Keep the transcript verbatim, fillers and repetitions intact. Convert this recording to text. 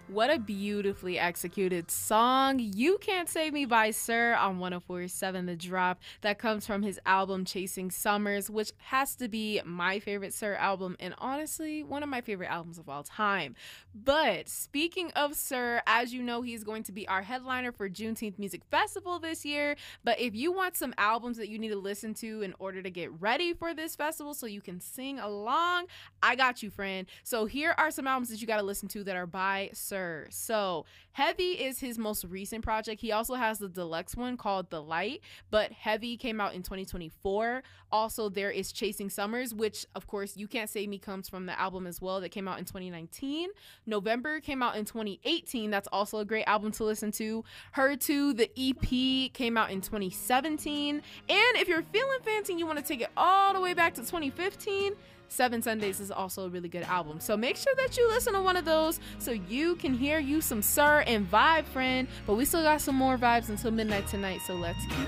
What a beautifully executed song. You Can't Save Me by Sir on one oh four point seven The Drop. That comes from his album Chasing Summers, which has to be my favorite Sir album and honestly one of my favorite albums of all time. But speaking of Sir, as you know, he's going to be our headliner for Juneteenth Music Festival this year. But if you want some albums that you need to listen to in order to get ready for this festival so you can sing along, I got you, friend. So here are some albums that you got to listen to that are by Sir. So Heavy is his most recent project. He also has the deluxe one called The Light, but Heavy came out in twenty twenty-four. Also, there is Chasing Summers, which of course You Can't Save Me comes from the album as well, that came out in twenty nineteen. November came out in twenty eighteen. That's also a great album to listen to. Her two, the E P, came out in twenty seventeen. And if you're feeling fancy and you want to take it all the way back to twenty fifteen, Seven Sundays is also a really good album. So make sure that you listen to one of those so you can hear you some Sir and vibe, friend. But we still got some more vibes until midnight tonight, so let's keep